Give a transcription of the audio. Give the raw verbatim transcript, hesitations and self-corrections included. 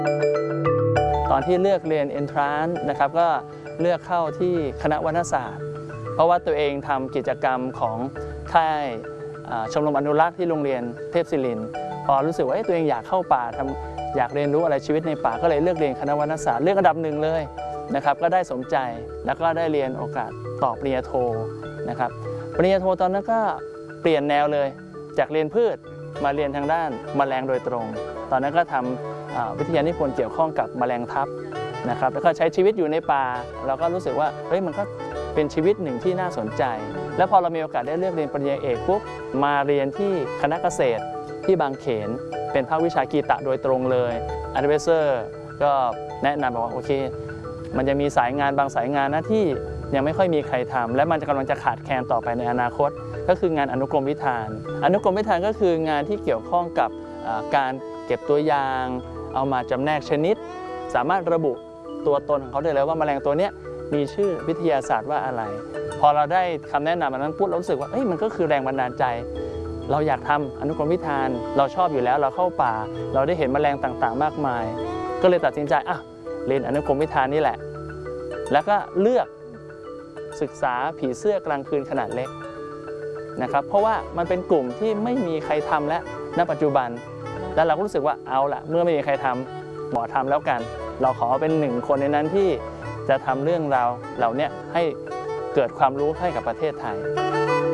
ตอนที่เลือกเรียน Entrance นะครับก็เลือกเข้าที่คณะวรรณศาสตร์เพราะว่าตัวเองทำกิจกรรมของค่ายชมรมอนุรักษ์ที่โรงเรียนเทพศิรินทร์พอรู้สึกว่าตัวเองอยากเข้าป่าทำอยากเรียนรู้อะไรชีวิตในป่าก็เลยเลือกเรียนคณะวรรณศาสตร์เลือกอันดับหนึ่งเลยนะครับก็ได้สมใจแล้วก็ได้เรียนโอกาสต่อปริญญาโทนะครับปริญญาโทตอนนั้นก็เปลี่ยนแนวเลยจากเรียนพืชมาเรียนทางด้านแมลงโดยตรงตอนนั้นก็ทำวิทยานิพนธ์เกี่ยวข้องกับแมลงทับนะครับแล้วก็ใช้ชีวิตอยู่ในป่าเราก็รู้สึกว่าเฮ้ยมันก็เป็นชีวิตหนึ่งที่น่าสนใจแล้วพอเรามีโอกาสได้เลือกเรียนปริญญาเอกปุ๊บมาเรียนที่คณะเกษตรที่บางเขนเป็นภาควิชากีตะโดยตรงเลยแอดไวเซอร์ก็แนะนำบอกว่าโอเคมันจะมีสายงานบางสายงานนะที่ยังไม่ค่อยมีใครทำและมันจะกำลังจะขาดแคลนต่อไปในอนาคตก็คืองานอนุกรมวิธานอนุกรมวิธานก็คืองานที่เกี่ยวข้องกับการเก็บตัวอย่างเอามาจำแนกชนิดสามารถระบุตัวตนของเขาได้เลยว่าแมลงตัวนี้มีชื่อวิทยาศาสตร์ว่าอะไรพอเราได้คำแนะนำอันนั้นปุ๊บเรารู้สึกว่าเอ้ยมันก็คือแรงบันดาลใจเราอยากทำอนุกรมวิธานเราชอบอยู่แล้วเราเข้าป่าเราได้เห็นแมลงต่างๆมากมายก็เลยตัดสินใจอ่ะเรียนอนุกรมวิธานนี่แหละแล้วก็เลือกศึกษาผีเสื้อกลางคืนขนาดเล็กนะครับเพราะว่ามันเป็นกลุ่มที่ไม่มีใครทำแล้วณปัจจุบันแล้วเราก็รู้สึกว่าเอาละเมื่อไม่มีใครทำหมอทำแล้วกันเราขอเป็นหนึ่งคนในนั้นที่จะทำเรื่องราวเหล่านี้ให้เกิดความรู้ให้กับประเทศไทย